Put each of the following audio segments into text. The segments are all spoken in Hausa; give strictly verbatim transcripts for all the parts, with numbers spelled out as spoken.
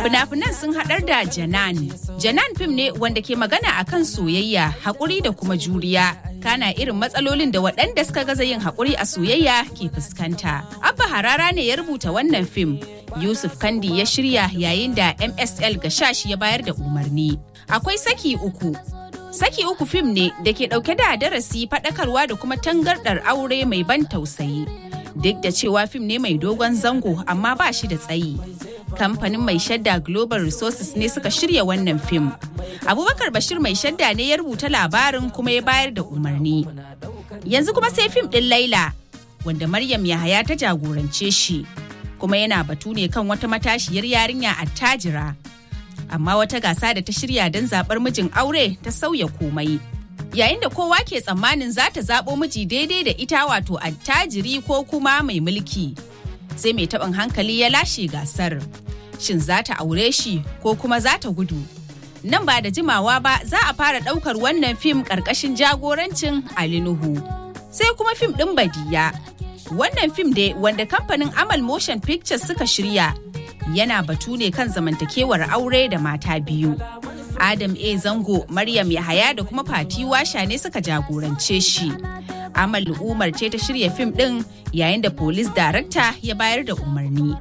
Fina-finan sun haɗar da Janan. Janan fim ne wanda ke magana akan soyayya, haƙuri da kuma juriya. Kana irin matsalolin da waɗanda suka gaza yin haƙuri a soyayya ke fuskanta. Abba Harara ne ya rubuta wannan fim. Yusuf Kandi ya shirya yayin da M S L Gashash ya bayar da umarni. Akwai Saki Uku. Saki Uku fim ne da ke ɗauke da darasi, faɗakarwa da kuma tangarɗar aure mai ban tausayi. Duk da cewa fim ne mai dogon zango amma ba shi da tsayi. Kamfanin Mai Shadda Global Resources ne suka shirya wannan fim. Abubakar Bashir Mai Shadda ne ya rubuta labarin kuma ya bayar da umarni. Yanzu kuma sai fim ɗin Laila, wanda Maryam Yahaya ta jagorance shi, kuma yana batu ne kan wata matashiyar yarinya attajira. Amma wata gasa da ta shirya don zaɓar mijin aure ta sauya komai. Yayin da kowa ke tsammanin za ta zaɓo miji daidai da ita, wato attajiri ko kuma mai mulki, sai mai taɓin hankali ya lashe gasar. Shin za ta aure shi ko kuma za ta gudu? Nan ba da jimawa ba za a fara ɗaukar wannan fim ƙarƙashin jagorancin Ali Nuhu. Sai kuma fim ɗin Badiya. Wannan fim dai wanda kamfanin Amal Motion Pictures suka shirya yana batu ne kan zamantakewar aure da mata biyu. Adam A. Zango, Maryam Yahaya da kuma Fati Washa ne suka jagorance shi. Amal Umar ce ta shirya fim ɗin yayin da Police Director ya bayar da umarni.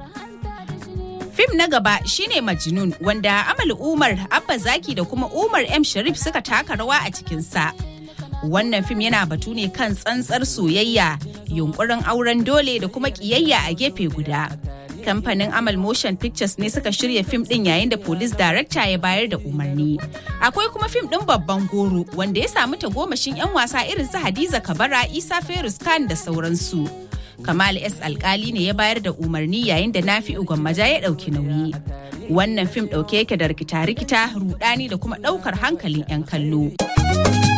Fim na gaba shine Majnun, wanda Amal Umar, Abba Zaki da kuma Umar M. Sharif suka taka rawa a cikinsa. Wannan fim yana batu ne kan tsantsar soyayya, yunkurin auren dole da kuma ƙiyayya a gefe guda. Kamfanin Amal Motion Pictures ne suka shirya fim ɗin yayin da Police Director ya bayar da umarni. Akwai kuma fim ɗin Babban Goro, wanda ya samu tagomashin 'yan wasa irin su Hadiza Kabara, Isa Ferus Khan da sauransu. Kamal S. Alkali ne ya bayar da umarni yayin da Nafi'u Gwammaja ya ɗauki nauyi. Wannan fim ɗauke yake da rikita-rikita, rudani da kuma ɗaukar hankalin 'yan kallo.